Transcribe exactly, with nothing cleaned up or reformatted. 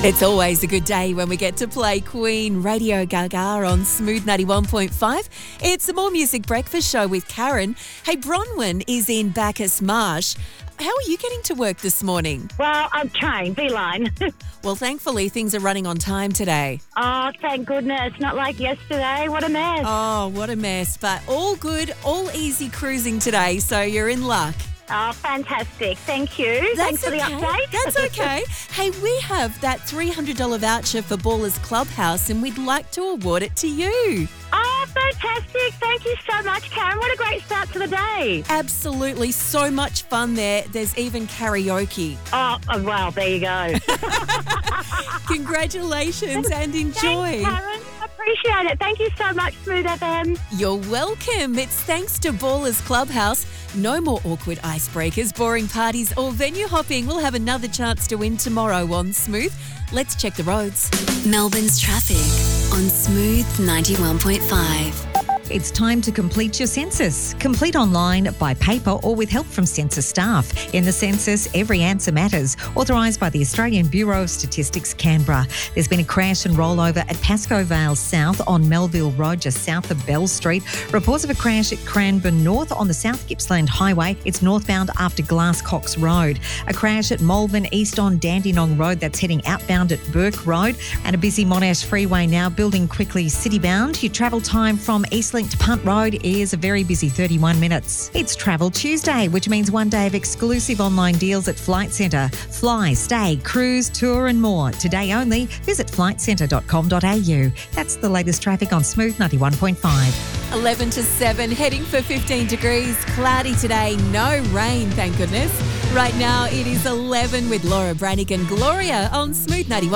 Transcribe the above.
It's always a good day when we get to play Queen Radio Gaga on Smooth ninety-one point five. It's a More Music Breakfast show with Karen. Hey, Bronwyn is in Bacchus Marsh. How are you getting to work this morning? Well, I'm trained, B-line. Well, thankfully, things are running on time today. Oh, thank goodness. Not like yesterday. What a mess. Oh, what a mess. But all good, all easy cruising today, so you're in luck. Oh, fantastic. Thank you. That's Thanks for the okay. update. That's okay. Hey, we have that three hundred dollars voucher for Ballers Clubhouse and we'd like to award it to you. Oh, fantastic. Thank you so much, Karen. What a great start to the day. Absolutely. So much fun there. There's even karaoke. Oh, oh wow. There you go. Congratulations and enjoy. Thanks, Karen. Appreciate it. Thank you so much, Smooth F M. You're welcome. It's thanks to Ballers Clubhouse. No more awkward icebreakers, boring parties or venue hopping. We'll have another chance to win tomorrow on Smooth. Let's check the roads. Melbourne's traffic on Smooth ninety-one point five. It's time to complete your census. Complete online, by paper or with help from census staff. In the census, every answer matters. Authorised by the Australian Bureau of Statistics, Canberra. There's been a crash and rollover at Pascoe Vale South on Melville Road, just south of Bell Street. Reports of a crash at Cranbourne North on the South Gippsland Highway. It's northbound after Glasscox Road. A crash at Malvern East on Dandenong Road. That's heading outbound at Burke Road. And a busy Monash Freeway now building quickly citybound. Your travel time from Eastlink to Punt Road is a very busy thirty-one minutes. It's Travel Tuesday, which means one day of exclusive online deals at Flight Centre. Fly, stay, cruise, tour and more. Today only, visit flight centre dot com dot a u. That's the latest traffic on Smooth ninety-one point five. eleven to seven, heading for fifteen degrees. Cloudy today, no rain, thank goodness. Right now it is eleven with Laura Brannigan. Gloria on Smooth ninety-one.